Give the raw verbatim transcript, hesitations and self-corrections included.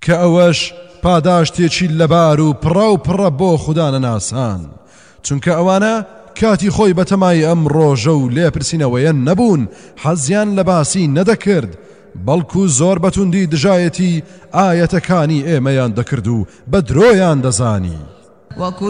کە ئەوەش پاداشتێکی لەبار و پڕە و پڕە بۆ خوددانە ناسان چونکە ئەوانە کاتی خۆی بەتەمای ئەم ڕۆژە و لێپرسینەوەیە نەبوون حەزیان لە باسی نەدەکرد بەڵکو زۆر بەتوندی دژایەتی ئاەتەکانی ئێمەیان دەکرد و بە درۆیان دەزانی